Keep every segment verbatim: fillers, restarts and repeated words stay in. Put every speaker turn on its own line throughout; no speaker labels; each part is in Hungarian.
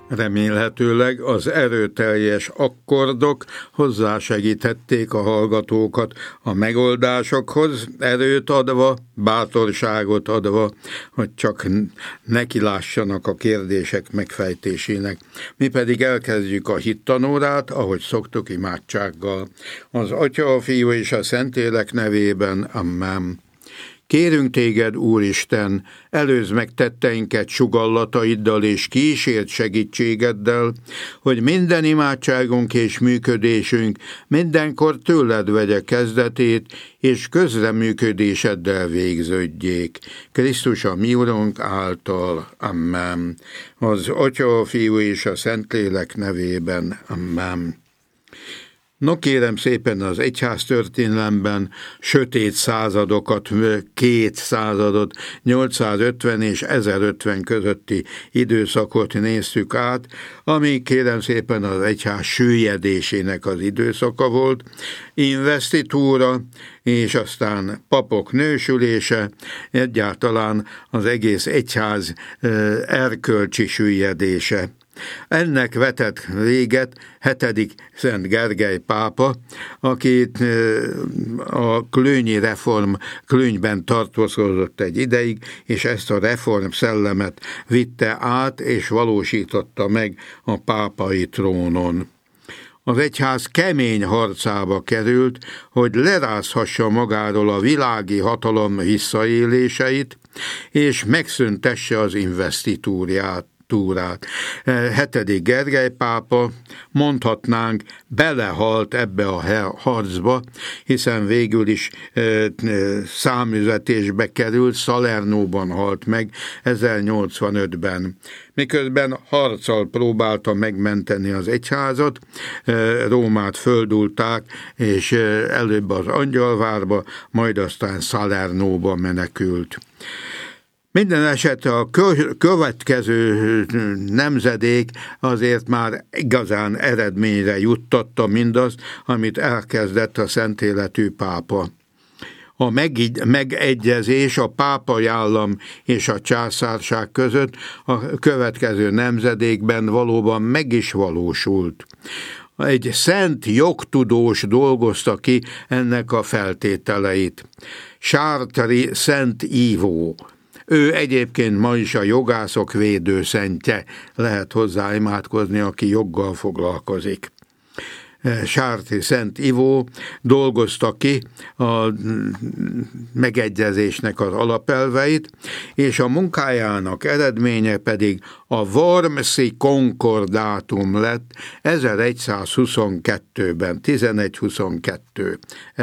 Remélhetőleg az erőteljes akkordok hozzásegíthették a hallgatókat a megoldásokhoz, erőt adva, bátorságot adva, hogy csak nekilássanak a kérdések megfejtésének. Mi pedig elkezdjük a hittanórát, ahogy szoktuk, imádsággal. Az Atya, a Fiú és a Szentlélek nevében, amen. Kérünk téged, Úristen, előzd meg tetteinket sugallataiddal és kísért segítségeddel, hogy minden imádságunk és működésünk mindenkor tőled vegye kezdetét, és közreműködéseddel végződjék. Krisztus a mi Urunk által. Amen. Az Atya, a Fiú és a Szentlélek nevében. Amen. No kérem szépen, az egyház történelemben sötét századokat, két századot, nyolcszázötven és ezerötven közötti időszakot néztük át, ami kérem szépen az egyház süllyedésének az időszaka volt, investitúra, és aztán papok nősülése, egyáltalán az egész egyház erkölcsi süllyedése. Ennek vetett véget hetedik Szent Gergely pápa, akit a Klőnyi reform Klőnyben tartózkodott egy ideig, és ezt a reform szellemet vitte át, és valósította meg a pápai trónon. Az egyház kemény harcába került, hogy lerázhassa magáról a világi hatalom visszaéléseit, és megszüntesse az investitúrját. Túrát. Hetedik Gergely pápa, mondhatnánk, belehalt ebbe a harcba, hiszen végül is számüzetésbe került, Salernóban halt meg ezernyolcvanötben. Miközben harccal próbálta megmenteni az egyházat, Rómát földulták, és előbb az Angyalvárba, majd aztán Salernóba menekült. Minden esetre a következő nemzedék azért már igazán eredményre juttatta mindazt, amit elkezdett a szentéletű pápa. A megegyezés a pápai állam és a császárság között a következő nemzedékben valóban meg is valósult. Egy szent jogtudós dolgozta ki ennek a feltételeit. Chartres Szent Ívó. Ő egyébként ma is a jogászok védőszentje, lehet hozzá imádkozni, aki joggal foglalkozik. Chartres Szent Ivó dolgozta ki a megegyezésnek az alapelveit, és a munkájának eredménye pedig a Wormsi konkordátum lett ezeregyszázhuszonkettőben, tizenegy-huszonkettő,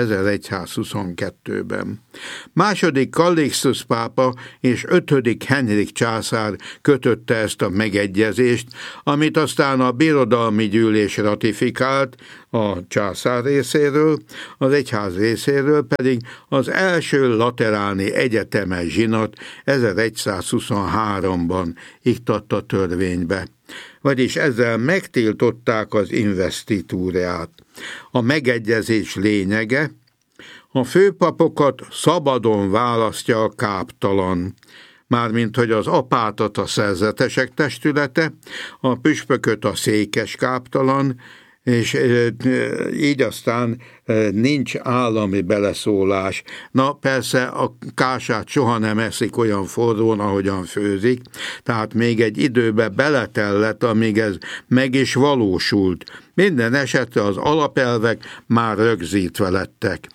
ezeregyszázhuszonkettőben. Második Kallixtusz pápa és ötödik Henrik császár kötötte ezt a megegyezést, amit aztán a birodalmi gyűlés ratifikált, a császár részéről, az egyház részéről pedig az első lateráni egyetemes zsinat ezeregyszázhuszonháromban iktatta törvénybe. Vagyis ezzel megtiltották az investitúrát. A megegyezés lényege, a főpapokat szabadon választja a káptalan, mármint hogy az apátot a szerzetesek testülete, a püspököt a székes káptalan, és így aztán nincs állami beleszólás. Na persze a kását soha nem eszik olyan forrón, ahogyan főzik, tehát még egy időbe beletellett, amíg ez meg is valósult. Minden esetre az alapelvek már rögzítve lettek.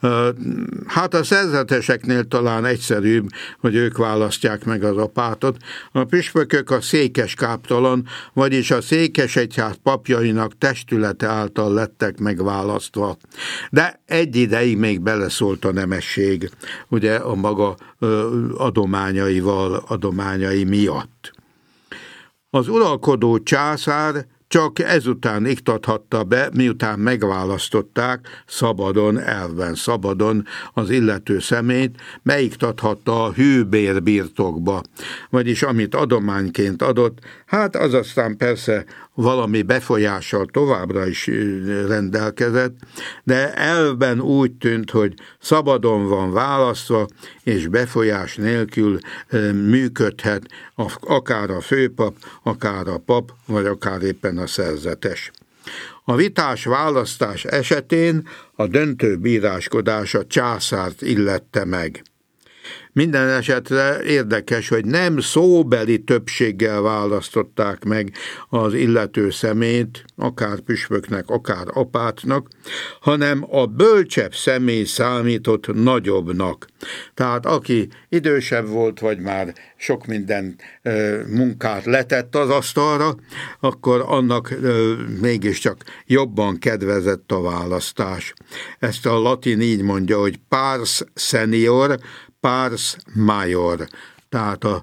Hát a szerzeteseknél talán egyszerűbb, hogy ők választják meg az apátot. A püspökök a székes káptalan, vagyis a székesegyház papjainak testülete által lettek megválasztva. De egy ideig még beleszólt a nemesség, ugye a maga adományaival, adományai miatt. Az uralkodó császár csak ezután iktathatta be, miután megválasztották szabadon, elvben szabadon az illető személyt, beiktathatta a hűbérbirtokba, vagyis amit adományként adott, hát az aztán persze valami befolyással továbbra is rendelkezett, de elvben úgy tűnt, hogy szabadon van választva, és befolyás nélkül működhet akár a főpap, akár a pap, vagy akár éppen a szerzetes. A vitás választás esetén a döntő bíráskodás a császárt illette meg. Minden esetre érdekes, hogy nem szóbeli többséggel választották meg az illető szemét, akár püspöknek, akár apátnak, hanem a bölcsebb személy számított nagyobbnak. Tehát aki idősebb volt, vagy már sok minden ö, munkát letett az asztalra, akkor annak ö, mégiscsak jobban kedvezett a választás. Ezt a latin így mondja, hogy pars senior, pars major, tehát az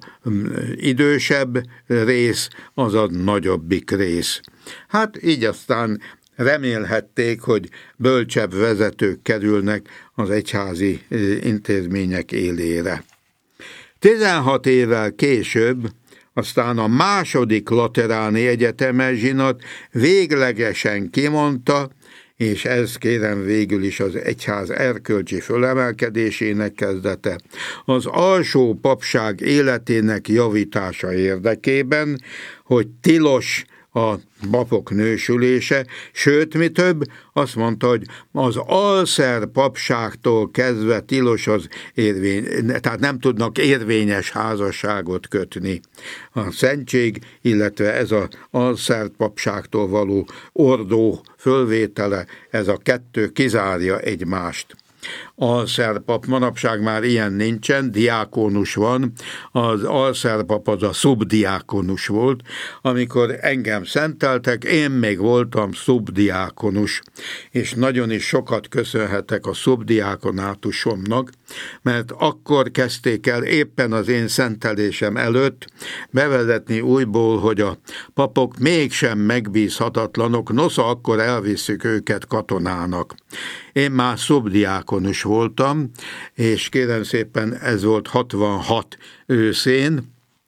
idősebb rész az a nagyobbik rész. Hát így aztán remélhették, hogy bölcsebb vezetők kerülnek az egyházi intézmények élére. tizenhat évvel később aztán a második lateráni egyetemes zsinat véglegesen kimondta, és ez kérem végül is az egyház erkölcsi fölemelkedésének kezdete, az alsó papság életének javítása érdekében, hogy tilos a papok nősülése, sőt, mi több, azt mondta, hogy az alszer papságtól kezdve tilos az érvény, tehát nem tudnak érvényes házasságot kötni. A szentség, illetve ez az alszer papságtól való ordó fölvétele, ez a kettő kizárja egymást. Alszerpap, manapság már ilyen nincsen, diákonus van, az alszerpap az a szubdiákonus volt, amikor engem szenteltek, én még voltam szubdiákonus, és nagyon is sokat köszönhetek a szubdiákonátusomnak, mert akkor kezdték el éppen az én szentelésem előtt bevezetni újból, hogy a papok mégsem megbízhatatlanok, nosza akkor elviszük őket katonának. Én már szubdiákonus voltam, és kérem szépen ez volt hatvanhat őszén,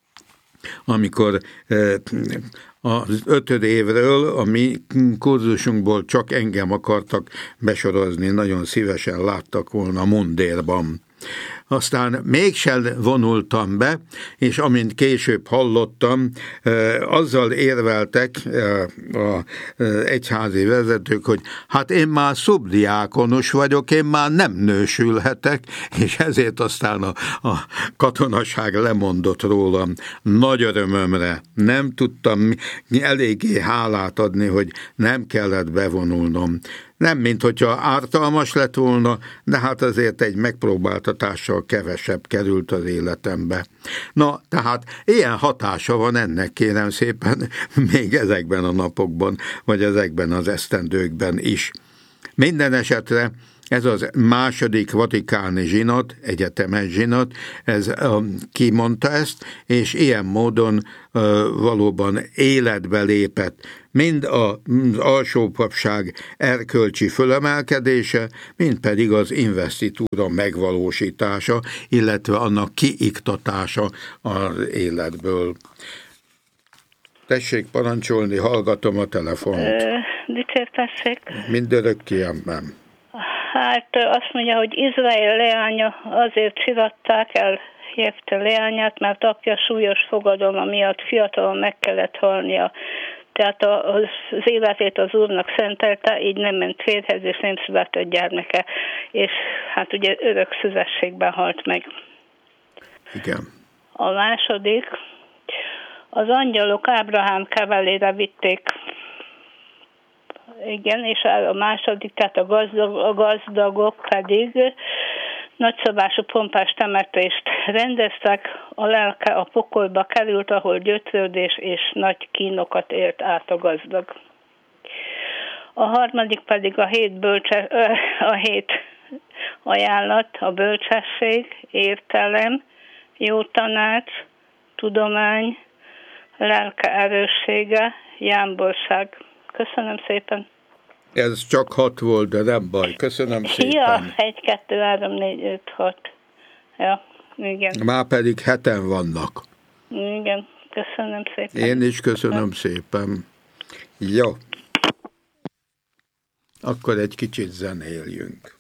amikor az ötöd évről a mi kurzusunkból csak engem akartak besorozni, nagyon szívesen láttak volna mundérban. Aztán mégsem vonultam be, és amint később hallottam, azzal érveltek az egyházi vezetők, hogy hát én már szubdiákonus vagyok, én már nem nősülhetek, és ezért aztán a, a katonaság lemondott rólam. Nagy örömömre nem tudtam eléggé hálát adni, hogy nem kellett bevonulnom. Nem, mint hogyha ártalmas lett volna, de hát azért egy megpróbáltatással kevesebb került az életembe. Na, tehát ilyen hatása van ennek, kérem szépen, még ezekben a napokban, vagy ezekben az esztendőkben is. Minden esetre ez az második vatikáni zsinat, egyetemes zsinat, ez kimondta ezt, és ilyen módon valóban életbe lépett mind az alsópapság erkölcsi fölemelkedése, mind pedig az investitúra megvalósítása, illetve annak kiiktatása az életből. Tessék parancsolni, hallgatom a telefont.
Dicsértessék.
Mindörökké, amám.
Hát azt mondja, hogy Izrael leánya azért siratták el Jefte leányát, mert apja súlyos fogadalma miatt fiatalon meg kellett halnia. Tehát az életét az Úrnak szentelte, így nem ment férjhez, és nem született gyermeke. És hát ugye örök szüzességben halt meg.
Igen.
A második, az angyalok Ábrahám kevelére vitték. Igen, és a második, tehát a, gazdag, a gazdagok pedig nagyszabású pompás temetést rendeztek, a lelke a pokolba került, ahol gyötrődés és nagy kínokat élt át a gazdag. A harmadik pedig a hét, bölcse, a hét ajánlat, a bölcsesség, értelem, jó tanács, tudomány, lelke erőssége, jámborság. Köszönöm szépen.
Ez csak hat volt, de nem baj. Köszönöm szépen.
Ja, egy, kettő, három, négy, öt, hat. Ja, igen.
Már pedig heten vannak.
Igen, köszönöm szépen.
Én is köszönöm szépen. Jó. Akkor egy kicsit zenéljünk.